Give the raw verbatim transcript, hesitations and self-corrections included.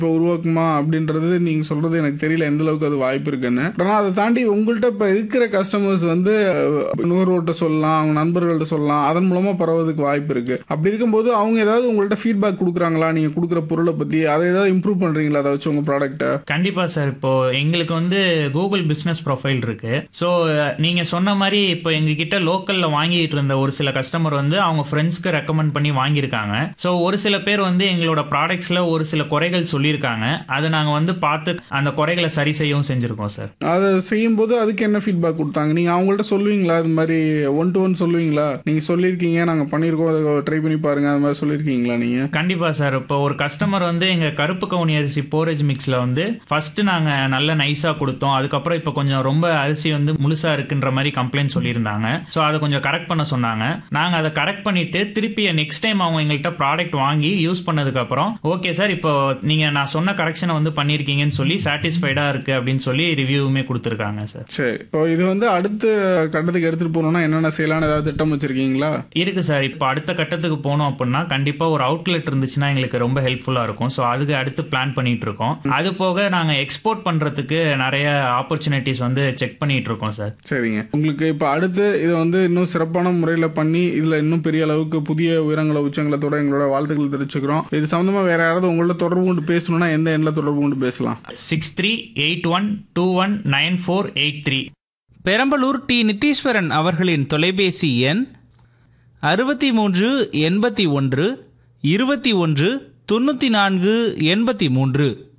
இப்போ உருவாக்குமா அப்படின்றது நீங்க சொல்றது எனக்கு தெரியல எந்த அளவுக்கு அது வாய்ப்பு இருக்குன்னு. ஆனால் அதை தாண்டி உங்கள்கிட்ட இப்போ இருக்கிற கஸ்டமர்ஸ் வந்து நுகர்வோர்கிட்ட சொல்லலாம், அவங்க நண்பர்கள்ட்ட சொல்லலாம், அதன் மூலமா பரவதுக்கு வாய்ப்பு இருக்கு. அப்படி இருக்கும்போது அவங்க ஏதாவது உங்கள்கிட்ட ஃபீட்பேக் கொடுக்குறாங்களா நீங்க கொடுக்குற பொருளை பத்தி, அதை ஏதாவது இம்ப்ரூவ் பண்றீங்களா அதை வச்சு உங்க ப்ராடக்ட்டை? கண்டிப்பா சார். இப்போ எங்களுக்கு வந்து கூகுள் பிசினஸ் ப்ரொஃபைல் இருக்கு. ஸோ நீங்க சொன்ன மாதிரி இப்போ எங்ககிட்ட லோக்கல்ல வாங்கிட்டு இருந்த ஒரு சில கஸ்டமர் வந்து அவங்க ஃப்ரெண்ட்ஸ்க்கு ரெக்கமெண்ட் பண்ணி வாங்கியிருக்காங்க. ஸோ ஒரு சில பேர் வந்து எங்களோட ப்ராடக்ட்ஸ்ல ஒரு சில குறைகள் சொல்லி இருக்காங்க. அதை நாங்க வந்து பார்த்து அந்த குறைகளை சரி செய்யவும் செஞ்சிருக்கோம் சார். அதை செய்யும் போது அதுக்கு என்ன ஃபீட்பேக் கொடுத்தாங்க? நீங்க அவங்கள்ட்ட சொல்லுவீங்களா? இது மாதிரி ஒன் டு ஒன் சொல்லுவீங்களா? நீங்க சொல்லியிருக்கீங்க, நாங்க பண்ணியிருக்கோம், அதை ட்ரை பண்ணி பாருங்க, அது மாதிரி சொல்லியிருக்கீங்களா நீங்க? கண்டிப்பா சார். இப்போ ஒரு கஸ்டமர் வந்து எங்க கருப்பு கவுனி அரிசி போரேஜ் மிக்ஸ்ல வந்து ஃபர்ஸ்ட் நாங்க நல்ல நைஸா கொடுத்தோம். அதுக்கப்புறம் இப்போ கொஞ்சம் ரொம்ப அரிசி வந்து முழுசா இருக்குன்ற மாதிரி கம்ப்ளைண்ட் சொல்லியிருந்தாங்க. ஸோ அதை கொஞ்சம் கரெக்ட் பண்ண சொன்னாங்க. நாங்க அதை கரெக்ட் பண்ணிட்டு திருப்பி நெக்ஸ்ட் டைம் அவங்க எங்கள்கிட்ட ப்ராடக்ட் வாங்கி யூஸ் பண்ணதுக்கு அப்புறம் ஓகே சார், இப்போ நீங்க நான் சொன்ன கரெக்ஷனை வந்து பண்ணிருக்கீங்கன்னு சொல்லி சாட்டிஸ்ஃபைடா இருக்கு அப்படின்னு சொல்லி ரிவ்யூவுமே கொடுத்துருக்காங்க சார். சரி, இப்போ இது வந்து அடுத்த கட்டத்துக்கு எடுத்துட்டு போகணும்னா என்னென்ன செய்யலாம்னு ஏதாவது திட்டம் வச்சிருக்கீங்களா? இருக்கு சார். இப்போ அடுத்த கட்டத்துக்கு போனோம் அப்படின்னா கண்டிப்பா ஒரு அவுட்லெட் இருந்துச்சுன்னா எங்களுக்கு ரொம்ப ஹெல்ப்ஃபுல்லா இருக்கும். ஸோ அதுக்கு அடுத்து பிளான் பண்ணிட்டு இருக்கோம். அது போக நாங்க எக்ஸ்போர்ட் பண்றதுக்கு நிறைய ஆப்பர்ச்சுனிட்டிஸ் வந்து செக் பண்ணிட்டு இருக்கோம் சார். சரிங்க, உங்களுக்கு இப்போ அடுத்து இதை வந்து இன்னும் சிறப்பான முறையில் பண்ணி இதுல இன்னும் பெரிய அளவுக்கு புதிய உயரங்களை உச்சங்களத்தோட எங்களோட வாழ்த்துக்கள் தெரிவிச்சுக்கிறோம். இது சம்பந்தமா வேற யாராவது உங்களோட தொடர்பு கொண்டு பேசணும்னா எந்த எண்ணில் தொடர்பு கொண்டு பேசலாம்? Six three eight one two one nine four eight three. Perambalur D Nitheeswaran அவர்களின் தொலைபேசி எண் அறுபத்தி மூன்று எண்பத்தி ஒன்று இருபத்தி ஒன்று தொண்ணூற்றி நான்கு எண்பத்தி மூன்று.